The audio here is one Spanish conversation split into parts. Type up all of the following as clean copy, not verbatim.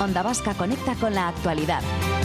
Onda Vasca conecta con la actualidad.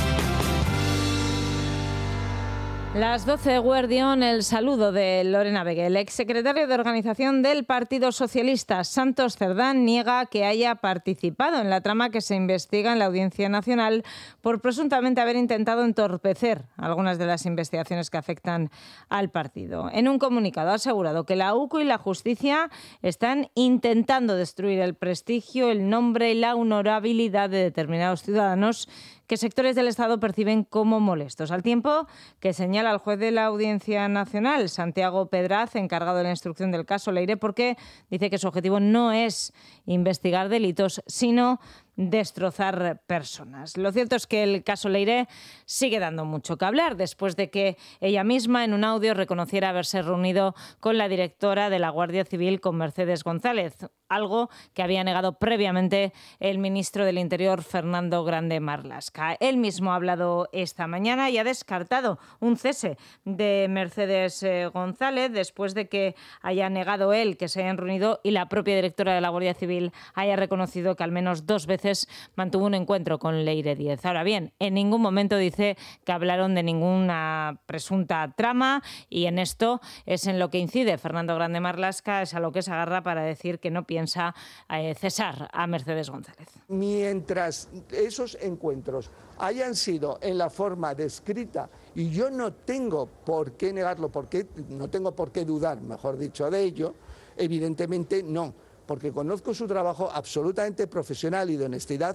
Las 12 de Guardión, el saludo de Lorena Vega. El exsecretario de Organización del Partido Socialista, Santos Cerdán, niega que haya participado en la trama que se investiga en la Audiencia Nacional por presuntamente haber intentado entorpecer algunas de las investigaciones que afectan al partido. En un comunicado ha asegurado que la UCO y la justicia están intentando destruir el prestigio, el nombre y la honorabilidad de determinados ciudadanos que sectores del Estado perciben como molestos, al tiempo que señala al juez de la Audiencia Nacional, Santiago Pedraz, encargado de la instrucción del caso Leire, porque dice que su objetivo no es investigar delitos, sino destrozar personas. Lo cierto es que el caso Leire sigue dando mucho que hablar, después de que ella misma en un audio reconociera haberse reunido con la directora de la Guardia Civil, con Mercedes González, algo que había negado previamente el ministro del Interior, Fernando Grande Marlaska. Él mismo ha hablado esta mañana y ha descartado un cese de Mercedes González después de que haya negado él que se hayan reunido y la propia directora de la Guardia Civil haya reconocido que al menos 2 veces mantuvo un encuentro con Leire Díez. Ahora bien, en ningún momento dice que hablaron de ninguna presunta trama, y en esto es en lo que incide Fernando Grande Marlaska, es a lo que se agarra para decir que no piensa cesar a Mercedes González. Mientras esos encuentros hayan sido en la forma descrita, y yo no tengo por qué negarlo, no tengo por qué dudar, mejor dicho, de ello, evidentemente no, porque conozco su trabajo absolutamente profesional y de honestidad.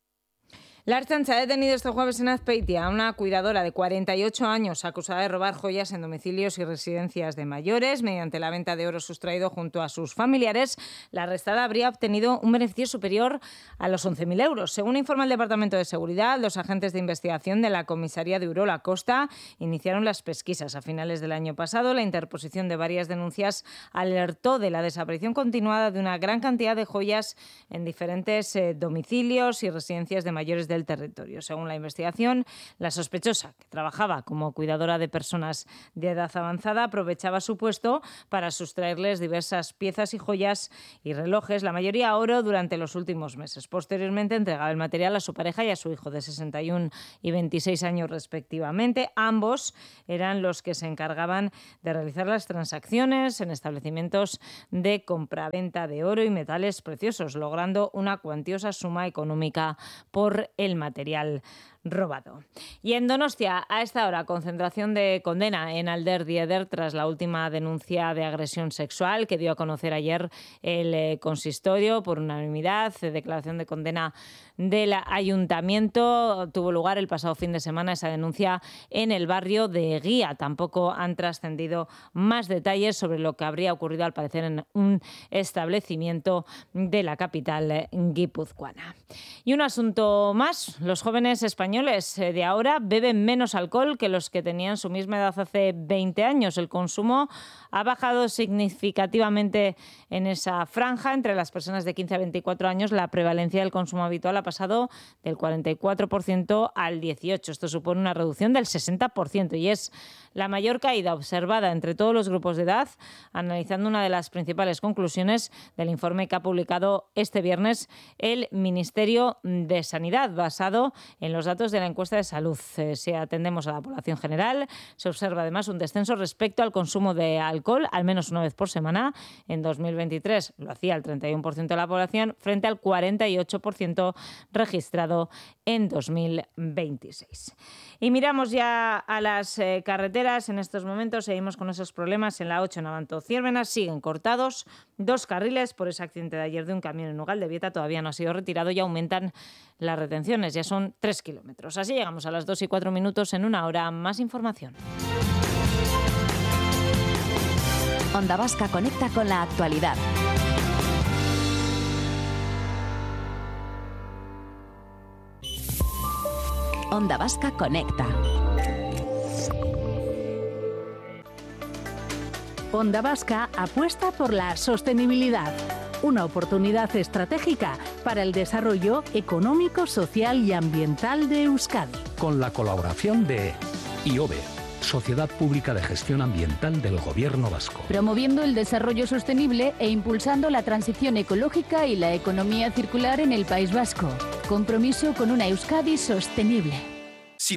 La Ertzaintza ha detenido este jueves en Azpeitia a una cuidadora de 48 años acusada de robar joyas en domicilios y residencias de mayores. Mediante la venta de oro sustraído junto a sus familiares, la arrestada habría obtenido un beneficio superior a los 11.000 euros. Según informa el Departamento de Seguridad, los agentes de investigación de la comisaría de Urola Costa iniciaron las pesquisas a finales del año pasado. La interposición de varias denuncias alertó de la desaparición continuada de una gran cantidad de joyas en diferentes domicilios y residencias de mayores del territorio. Según la investigación, la sospechosa, que trabajaba como cuidadora de personas de edad avanzada, aprovechaba su puesto para sustraerles diversas piezas y joyas y relojes, la mayoría oro, durante los últimos meses. Posteriormente entregaba el material a su pareja y a su hijo de 61 y 26 años respectivamente. Ambos eran los que se encargaban de realizar las transacciones en establecimientos de compraventa de oro y metales preciosos, logrando una cuantiosa suma económica por el material robado. Y en Donostia, a esta hora, concentración de condena en Alder Dieder tras la última denuncia de agresión sexual que dio a conocer ayer el consistorio por unanimidad. Declaración de condena del ayuntamiento. Tuvo lugar el pasado fin de semana esa denuncia en el barrio de Eguía. Tampoco han trascendido más detalles sobre lo que habría ocurrido, al parecer, en un establecimiento de la capital guipuzcoana. Y un asunto más: los jóvenes españoles de ahora beben menos alcohol que los que tenían su misma edad hace 20 años. El consumo ha bajado significativamente en esa franja. Entre las personas de 15 a 24 años, la prevalencia del consumo habitual ha pasado del 44% al 18%. Esto supone una reducción del 60% y es la mayor caída observada entre todos los grupos de edad, analizando una de las principales conclusiones del informe que ha publicado este viernes el Ministerio de Sanidad, basado en los datos de la encuesta de salud. Si atendemos a la población general, se observa además un descenso respecto al consumo de alcohol, al menos una vez por semana. En 2023 lo hacía el 31% de la población, frente al 48% registrado en 2026. Y miramos ya a las carreteras. En estos momentos seguimos con esos problemas en la 8 en Abanto-Ciérmenas. Siguen cortados 2 carriles por ese accidente de ayer de un camión en Ugaldebieta. Todavía no ha sido retirado y aumentan las retenciones. Ya son 3 kilómetros. Así llegamos a las 2:04. En una hora, más información. Onda Vasca conecta con la actualidad. Onda Vasca conecta. Onda Vasca apuesta por la sostenibilidad, una oportunidad estratégica para el desarrollo económico, social y ambiental de Euskadi. Con la colaboración de IOBE, Sociedad Pública de Gestión Ambiental del Gobierno Vasco. Promoviendo el desarrollo sostenible e impulsando la transición ecológica y la economía circular en el País Vasco. compromiso con una Euskadi sostenible.